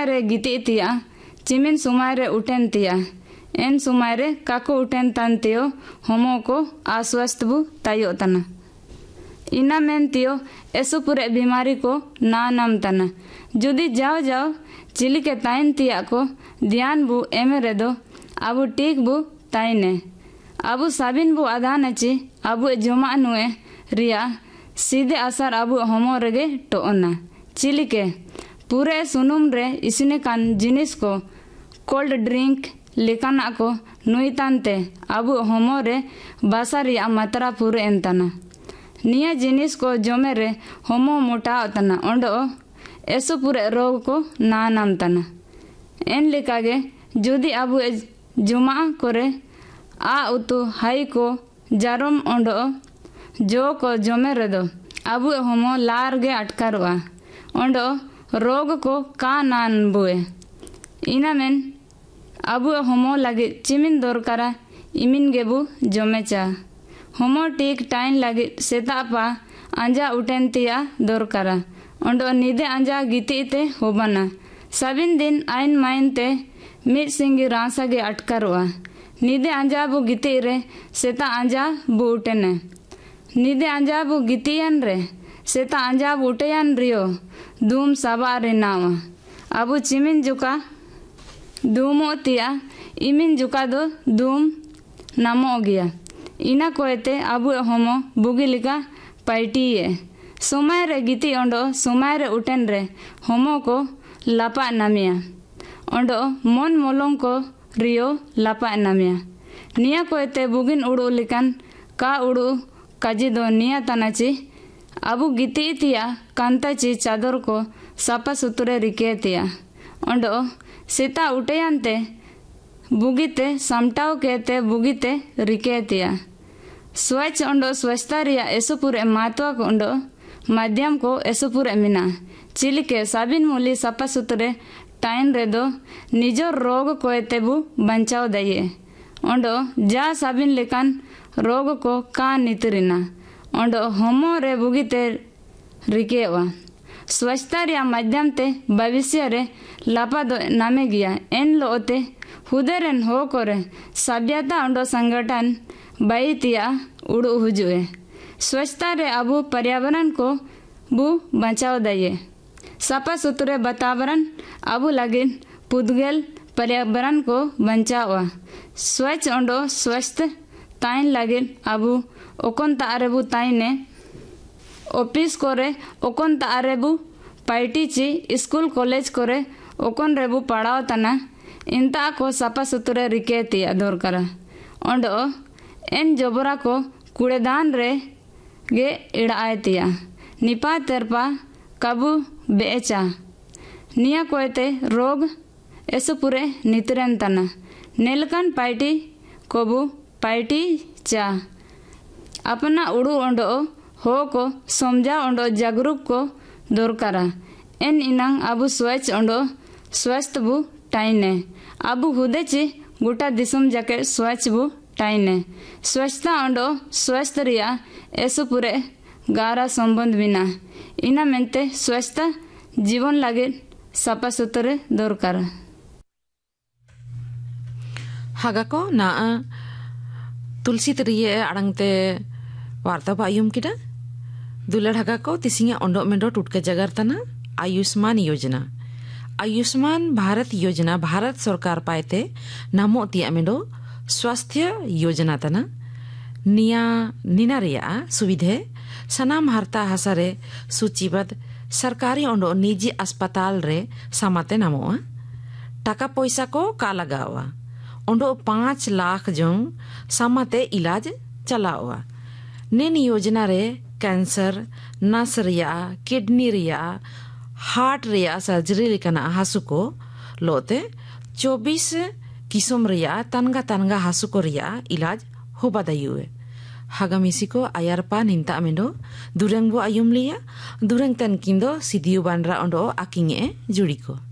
रे गिति तिया चिमिन सुमाय रे उठेन तिया एन सुमाय रे काको उठेन तान तियो होमो को अस्वस्थ बु तायो तना इना मेन तियो एसुपुरे बीमारी को ना नाम तना जुदी जाओ जाओ चिली के ताइन तिया को ध्यान बु एमे रे दो अबु टीक बु ताइने अबु साबिन बु आधान अची अबु जमा नुए रिया सीधे असर अबु होमो रेगे टोना चिली के पूरे सुनुम रे इसने कान जिनिस को कोल्ड ड्रिंक लेकाना को नुई तानते अबु होमो रे बासा रिया मात्रा पूरे एंतना निया जिनिस को जमे रे होमो मोटा तना ओंडो एसो पूरे रोग को ना नाम तना एन लेकागे जुदी अबु जुमा करे आ उतु हाई को जारम ओंडो जो को जमे रे दो अबु होमो लार गे अटकारुआ ओंडो रोग को का नान बुए इना मेन अबु होमो लगे चिमिन दरकारा इमिन गेबु जमे चा होमो टीक टाइम लगे सेता पा अंजा उठेन तिया दरकारा ओंडो निदे अंजा गितीते होबना सबिन दिन आइन माइन ते मिट सिंगी रासा गे अटकारुआ निदे अंजा बु गिती रे सेता अंजा बु उठेने निदे अंजा बु गितियन रे सेता अंजा बु उठेयन रियो धूम सबा रे नावा अबु चिमिन जुका धूमो तिया इमिन जुका दो धूम नामो गया इना कोयते अबु होमो बुगिलिका पाइटिये समय रे गिती ओंडो समय रे उठेन रे होमो को लापा नामिया ओंडो मन मोलों को रियो लापा नामिया निया कोयते बुगिन उड़ू लिकन का उड़ू काजी दो निया तनाची अबु गिती तिया कांताची चादर को सापा सुतुरे रिके तिया ओंडो सीता उठेयंते बुगिते समटाव केते बुगिते रिके तिया स्वच्छ ओंडो स्वच्छता रिया एसुपुरे महत्व को ओंडो माध्यम को एसुपुरे मिना चिलिके साबिन मूली सापा सुतरे टाइन रे दो निजो रोग कोयते बु बंचाव दये ओंडो जा साबिन लेकान रोग को का नितरिना ओंडो होमो रे बुगिते रिकेवा स्वच्छता रिया माध्यम ते भविष्य रे लापा दो नामे गया एन लोते हुदेरन हो करे सभ्यता ओंडो संगठन बाईतिया उड़ू हुजुए स्वच्छता रे अबु पर्यावरण को बु बचाव दये सपा सुतरे वातावरण अबु लगिन पुदगल पर्यावरण को बचावा स्वच्छ ओंडो स्वस्थ ताइन लगिन अबु ओकन तारेबु ताइने ऑफिस करे ओकन तारेबु पाइटिची स्कूल कॉलेज करे ओकन रेबु पढ़ाव तना इंता को सपा सुतरे रिके तिया दरकारा ओंडो एन जबरा को कूड़ेदान रे गे इड़ाए तिया निपा तेरपा कबू बेचा निया कोयते रोग ऐसो पूरे नितरन तना नेलकन पाइटी कोबू पाइटी चा अपना उड़ू ओंडो हो को समझा ओंडो जागरूक को दरकारा एन इनांग अबु स्वच्छ ओंडो स्वस्थ बु टाइने अबु हुदेची गोटा दिसम जाके स्वच्छ बु टाइने स्वच्छता ओंडो स्वस्थ रिया ऐसो पूरे गारा संबंध बिना इना मेंते स्वच्छता जीवन लगे सपा सुतरे दरकार हागाको ना तुलसी तरिये अड़ंगते वार्ता बायुम किडा दुलड़ हागाको तिसिंगे ओंडो मेंडो टुटके जगर तना आयुष्मान भारत योजना भारत सरकार पाएते नामो तिया मेंडो स्वास्थ्य योजना तना निया निना रिया सुविधे सनाम हरता हसारे सूचीबद्ध सरकारी ओंडो निजी अस्पताल रे समाते नामोआ टाका पैसा को का लगावा ओंडो 5 लाख जों समाते इलाज चलावा नेन योजना रे कैंसर नस रिया किडनी रिया हार्ट रिया सर्जरी लेकना हासु को लोते 24 किस्म रिया तनगा हासु को रिया इलाज हो बदायुए हागामिसी को आयारपा निंता मेंडो दुरंग बो आयुम लिया दुरंग तन किंदो सिदियो बानरा ओंडो आकिंगे जुड़ी को